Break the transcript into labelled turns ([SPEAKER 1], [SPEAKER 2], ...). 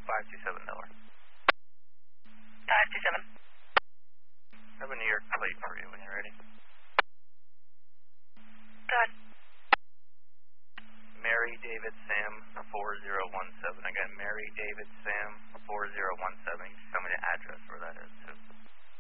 [SPEAKER 1] 527 Miller.
[SPEAKER 2] 527.
[SPEAKER 1] I have a New York plate for you when you're ready.
[SPEAKER 2] Go ahead.
[SPEAKER 1] Mary David Sam 4017. Again, Mary David Sam 4017. You can tell me the address where that is.